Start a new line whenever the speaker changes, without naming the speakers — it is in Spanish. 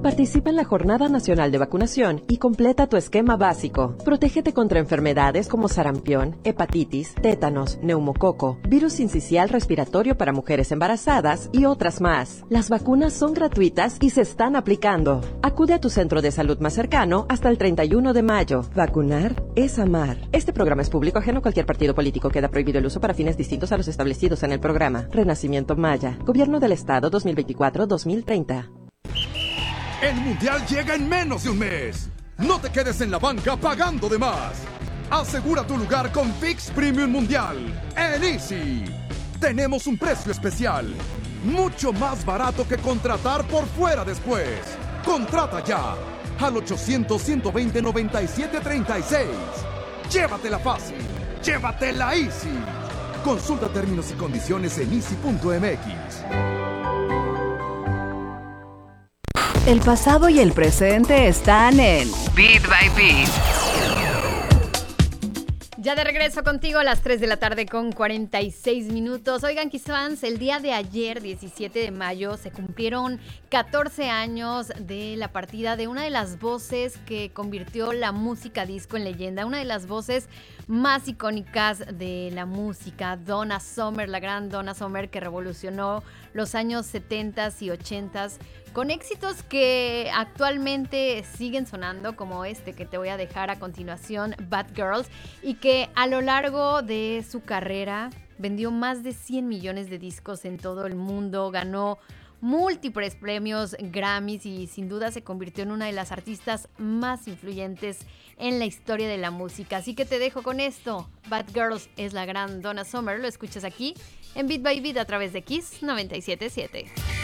Participa en la Jornada Nacional de Vacunación y completa tu esquema básico. Protégete contra enfermedades como sarampión, hepatitis, tétanos, neumococo, virus sincicial respiratorio para mujeres embarazadas y otras más. Las vacunas son gratuitas y se están aplicando. Acude a tu centro de salud más cercano hasta el 31 de mayo. Vacunar es amar. Este programa es público ajeno a cualquier partido político. Queda prohibido el uso para fines distintos a los establecidos en el programa. Renacimiento Maya. Gobierno del Estado 2024-2030.
El Mundial llega en menos de un mes. No te quedes en la banca pagando de más. Asegura tu lugar con ViX Premium Mundial en Easy. Tenemos un precio especial, mucho más barato que contratar por fuera después. Contrata ya al 800-120-9736. Llévatela fácil, llévatela Easy. Consulta términos y condiciones en easy.mx.
El pasado y el presente están en Beat by Beat.
Ya de regreso contigo a las 3 de la tarde con 46 minutos. Oigan, Kiss Fans, el día de ayer, 17 de mayo, se cumplieron 14 años de la partida de una de las voces que convirtió la música disco en leyenda, una de las voces más icónicas de la música, Donna Summer, la gran Donna Summer, que revolucionó los años 70s y 80s con éxitos que actualmente siguen sonando, como este que te voy a dejar a continuación, Bad Girls, y que a lo largo de su carrera vendió más de 100 millones de discos en todo el mundo, ganó múltiples premios Grammys y sin duda se convirtió en una de las artistas más influyentes en la historia de la música. Así que te dejo con esto. Bad Girls es la gran Donna Summer. Lo escuchas aquí en Beat by Beat a través de Kiss 97.7.